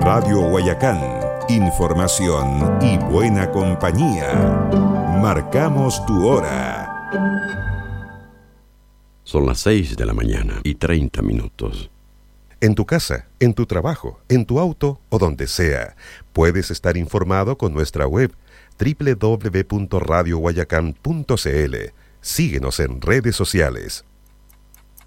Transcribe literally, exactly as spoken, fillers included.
Radio Guayacán, información y buena compañía. Marcamos tu hora. Son las seis de la mañana y treinta minutos. En tu casa, en tu trabajo, en tu auto o donde sea, puedes estar informado con nuestra web doble u doble u doble u punto radio guayacán punto c l. Síguenos en redes sociales.